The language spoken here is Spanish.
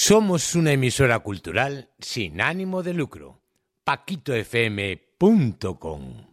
Somos una emisora cultural sin ánimo de lucro. paquitofm.com